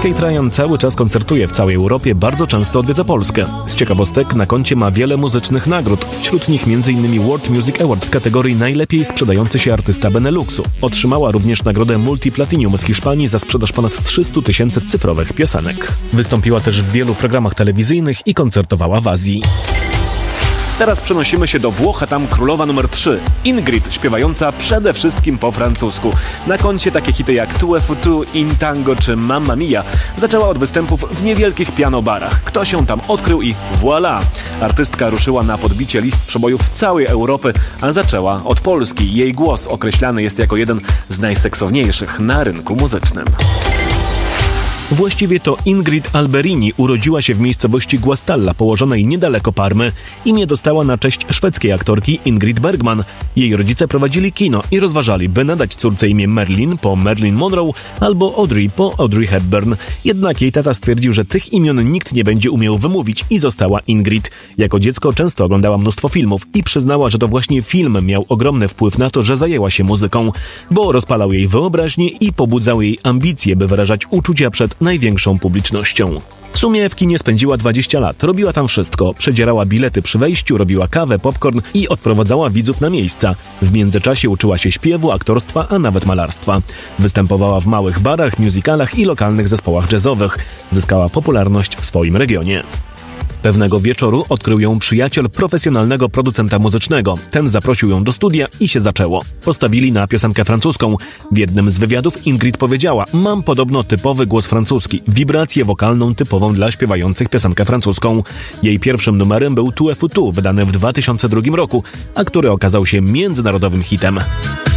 Kate Ryan cały czas koncertuje w całej Europie, bardzo często odwiedza Polskę. Z ciekawostek na koncie ma wiele muzycznych nagród, wśród nich m.in. World Music Award w kategorii najlepiej sprzedający się artysta Beneluxu. Otrzymała również nagrodę Multiplatinum z Hiszpanii za sprzedaż ponad 300 000 cyfrowych piosenek. Wystąpiła też w wielu programach telewizyjnych i koncertowała w Azji. Teraz przenosimy się do Włoch, a tam królowa numer 3, Ingrid, śpiewająca przede wszystkim po francusku. Na koncie takie hity jak Tu e futu, In tango czy Mamma mia. Zaczęła od występów w niewielkich pianobarach. Ktoś ją tam odkrył i voilà! Artystka ruszyła na podbicie list przebojów całej Europy, a zaczęła od Polski. Jej głos określany jest jako jeden z najseksowniejszych na rynku muzycznym. Właściwie to Ingrid Alberini urodziła się w miejscowości Guastalla, położonej niedaleko Parmy. Imię dostała na cześć szwedzkiej aktorki Ingrid Bergman. Jej rodzice prowadzili kino i rozważali, by nadać córce imię Marilyn po Marilyn Monroe albo Audrey po Audrey Hepburn. Jednak jej tata stwierdził, że tych imion nikt nie będzie umiał wymówić i została Ingrid. Jako dziecko często oglądała mnóstwo filmów i przyznała, że to właśnie film miał ogromny wpływ na to, że zajęła się muzyką, bo rozpalał jej wyobraźnię i pobudzał jej ambicje, by wyrażać uczucia przed największą publicznością. W sumie w kinie spędziła 20 lat, robiła tam wszystko. Przedzierała bilety przy wejściu, robiła kawę, popcorn i odprowadzała widzów na miejsca. W międzyczasie uczyła się śpiewu, aktorstwa, a nawet malarstwa. Występowała w małych barach, musicalach i lokalnych zespołach jazzowych. Zyskała popularność w swoim regionie. Pewnego wieczoru odkrył ją przyjaciel profesjonalnego producenta muzycznego. Ten zaprosił ją do studia i się zaczęło. Postawili na piosenkę francuską. W jednym z wywiadów Ingrid powiedziała: mam podobno typowy głos francuski, wibrację wokalną typową dla śpiewających piosenkę francuską. Jej pierwszym numerem był Tu e futu, wydany w 2002 roku, a który okazał się międzynarodowym hitem.